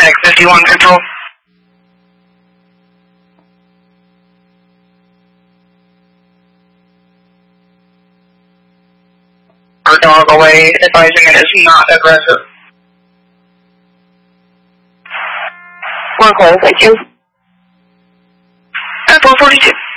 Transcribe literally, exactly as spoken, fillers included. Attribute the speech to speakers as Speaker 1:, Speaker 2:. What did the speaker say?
Speaker 1: Mike fifty-one control. Our dog away, advising it is not aggressive.
Speaker 2: One call, thank you.
Speaker 1: At four forty-two.